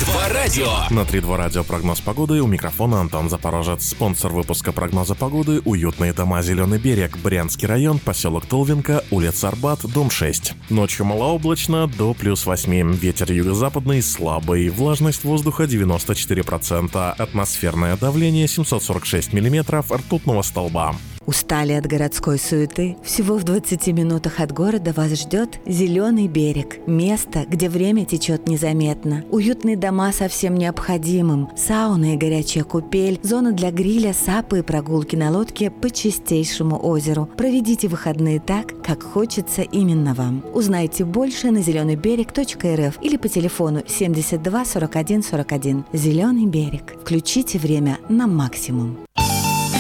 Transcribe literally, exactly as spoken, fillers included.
два радио. На три два радио прогноз погоды. У микрофона Антон Запорожец. Спонсор выпуска прогноза погоды — уютные дома «Зеленый берег», Брянский район, поселок Толвинка, улица Арбат, дом шесть. Ночью малооблачно, до плюс восьми. Ветер юго-западный слабый. Влажность воздуха девяносто четыре процента. Атмосферное давление семьсот сорок шесть миллиметров ртутного столба. Устали от городской суеты? Всего в двадцати минутах от города вас ждет «Зеленый берег». Место, где время течет незаметно. Уютные дома со всем необходимым. Сауна и горячая купель. Зона для гриля, сапы и прогулки на лодке по чистейшему озеру. Проведите выходные так, как хочется именно вам. Узнайте больше на зеленый берег точка эр эф или по телефону семьдесят два сорок один сорок один. «Зеленый берег». Включите время на максимум.